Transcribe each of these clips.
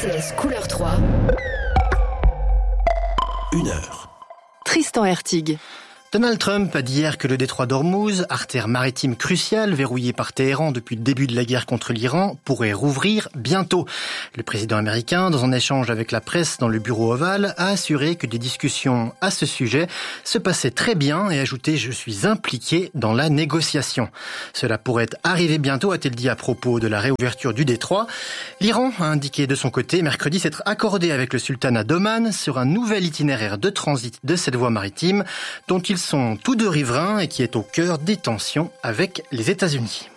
RCS Couleur 3. 1 heure. Tristan Hertig. Donald Trump a dit hier que le détroit d'Ormuz, artère maritime cruciale verrouillée par Téhéran depuis le début de la guerre contre l'Iran, pourrait rouvrir bientôt. Le président américain, dans un échange avec la presse dans le bureau ovale, a assuré que des discussions à ce sujet se passaient très bien et ajouté « Je suis impliqué dans la négociation ». Cela pourrait arriver bientôt, a-t-il dit à propos de la réouverture du détroit. L'Iran a indiqué de son côté mercredi s'être accordé avec le sultanat d'Oman sur un nouvel itinéraire de transit de cette voie maritime dont ils sont tous deux riverains et qui est au cœur des tensions avec les États-Unis.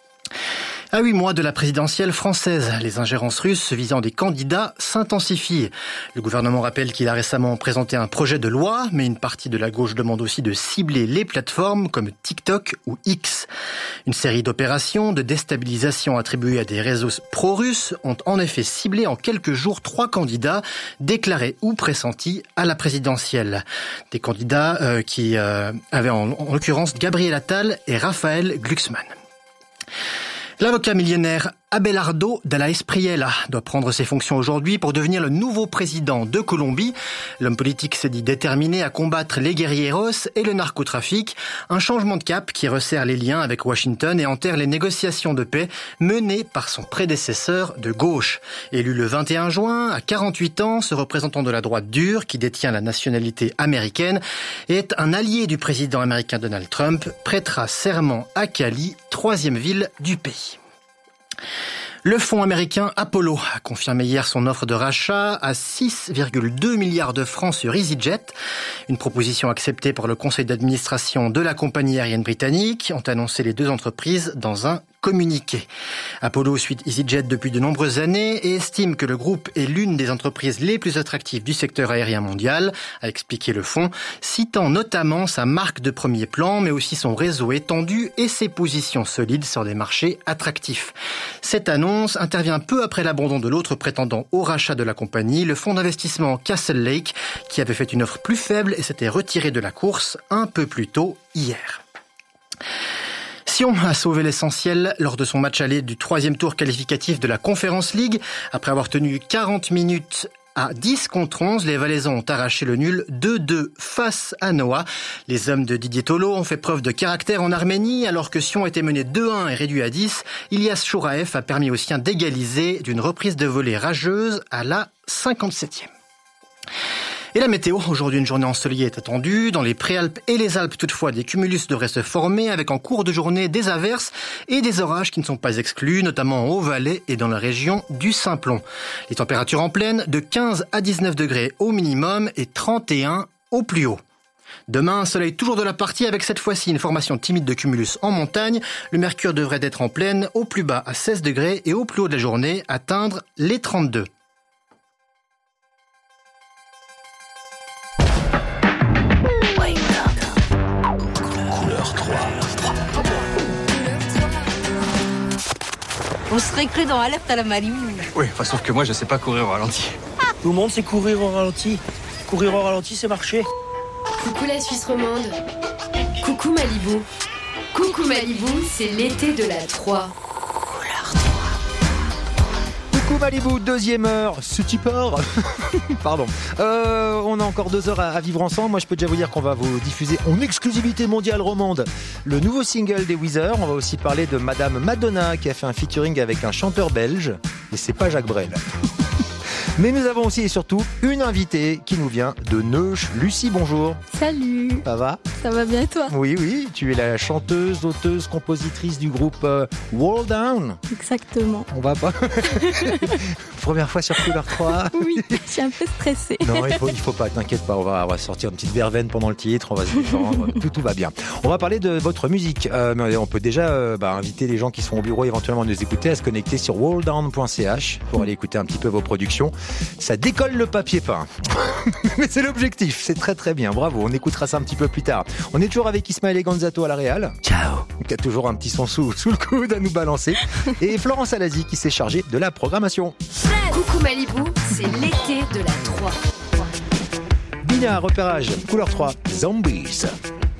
À 8 mois de la présidentielle française, les ingérences russes visant des candidats s'intensifient. Le gouvernement rappelle qu'il a récemment présenté un projet de loi, mais une partie de la gauche demande aussi de cibler les plateformes comme TikTok ou X. Une série d'opérations de déstabilisation attribuées à des réseaux pro-russes ont en effet ciblé en quelques jours 3 candidats déclarés ou pressentis à la présidentielle. Des candidats qui avaient en l'occurrence Gabriel Attal et Raphaël Glucksmann. L'avocat millionnaire Abelardo Della Espriella doit prendre ses fonctions aujourd'hui pour devenir le nouveau président de Colombie. L'homme politique s'est dit déterminé à combattre les guérilleros et le narcotrafic. Un changement de cap qui resserre les liens avec Washington et enterre les négociations de paix menées par son prédécesseur de gauche. Élu le 21 juin, à 48 ans, ce représentant de la droite dure qui détient la nationalité américaine est un allié du président américain Donald Trump, prêtera serment à Cali, 3e ville du pays. Le fonds américain Apollo a confirmé hier son offre de rachat à 6,2 milliards de francs sur EasyJet. Une proposition acceptée par le conseil d'administration de la compagnie aérienne britannique, ont annoncé les deux entreprises dans un communiqué. Apollo suit EasyJet depuis de nombreuses années et estime que le groupe est l'une des entreprises les plus attractives du secteur aérien mondial, a expliqué le fonds, citant notamment sa marque de premier plan, mais aussi son réseau étendu et ses positions solides sur des marchés attractifs. Cette annonce intervient peu après l'abandon de l'autre prétendant au rachat de la compagnie, le fonds d'investissement Castle Lake, qui avait fait une offre plus faible et s'était retiré de la course un peu plus tôt hier. Sion a sauvé l'essentiel lors de son match aller du 3e tour qualificatif de la Conference League. Après avoir tenu 40 minutes à 10 contre 11, les Valaisans ont arraché le nul 2-2 face à Noah. Les hommes de Didier Tolo ont fait preuve de caractère en Arménie, alors que Sion était mené 2-1 et réduit à 10. Ilyas Chouraev a permis aux siens d'égaliser d'une reprise de volée rageuse à la 57e. Et la météo, aujourd'hui une journée ensoleillée est attendue. Dans les Préalpes et les Alpes, toutefois, des cumulus devraient se former avec en cours de journée des averses et des orages qui ne sont pas exclus, notamment en Haut-Valais et dans la région du Simplon. Les températures en pleine de 15 à 19 degrés au minimum et 31 au plus haut. Demain, soleil toujours de la partie avec cette fois-ci une formation timide de cumulus en montagne. Le mercure devrait être en pleine au plus bas à 16 degrés et au plus haut de la journée atteindre les 32. On serait cru dans Alerte à la Malibu. Oui, sauf que moi je sais pas courir au ralenti. Tout le monde sait courir au ralenti. Courir au ralenti, c'est marcher. Coucou la Suisse romande. Coucou Malibu. Coucou Malibu, c'est l'été de la 3. Coucou Malibu, 2e heure, c'est super. Pardon. On a encore 2 heures à vivre ensemble. Moi, je peux déjà vous dire qu'on va vous diffuser en exclusivité mondiale romande le nouveau single des Weezer. On va aussi parler de Madame Madonna qui a fait un featuring avec un chanteur belge. Et c'est pas Jacques Brel. Mais nous avons aussi et surtout une invitée qui nous vient de Neuch. Lucie, bonjour. Salut. Ça va ? Ça va bien et toi ? Oui, tu es la chanteuse, auteuse, compositrice du groupe Wall Down. Exactement. On va pas... Première fois sur Couleur 3. Oui, je suis un peu stressée. Non, il faut pas, t'inquiète pas, on va sortir une petite verveine pendant le titre, on va se détendre, tout va bien. On va parler de votre musique, mais on peut déjà inviter les gens qui sont au bureau éventuellement à nous écouter à se connecter sur walldown.ch pour aller écouter un petit peu vos productions. Ça décolle le papier peint. Mais c'est l'objectif, c'est très très bien, bravo, on écoutera ça un petit peu plus tard. On est toujours avec Ismaël Ganzato à la Réal. Ciao. Qui a toujours un petit son sous le coude à nous balancer. Et Florence Alasi qui s'est chargée de la programmation. Coucou Malibu, c'est l'été de la 3. Bina, repérage, Couleur 3, Zombies.